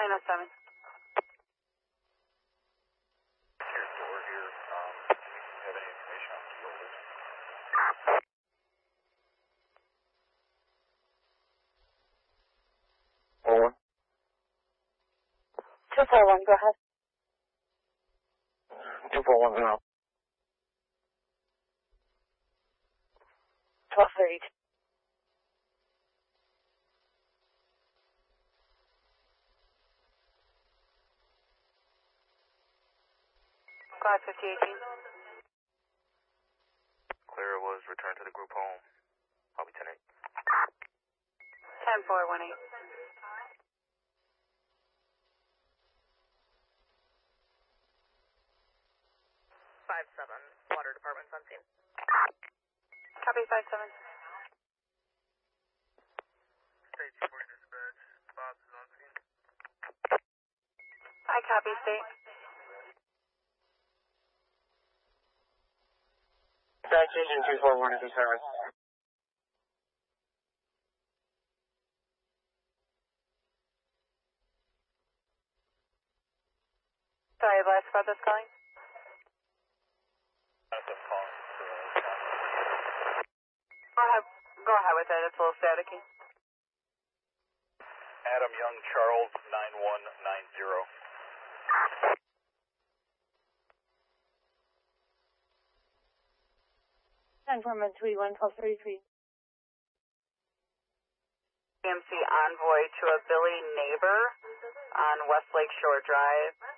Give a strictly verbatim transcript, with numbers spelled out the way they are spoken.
nine oh seven. Here, door here. Um, do you have any information on key holders? Four. two four one, go ahead. Two four one now. twelve thirty-two. Go ahead, fifty eighteen. Clara was returned to the group home. I'll be ten eight. ten four one eight. five seven, Water Department's on scene. Copy five seven. State two forty dispatch. Bob's is on scene. I copy state. Dispatch engine two four one is in service. Sorry, last spot that's calling. That's us calling. Go ahead, go ahead with that, it's a little staticky. Adam Young Charles nine one nine zero. ten four one three one twelve thirty-three. E M C envoy to a Billy neighbor on West Lake Shore Drive.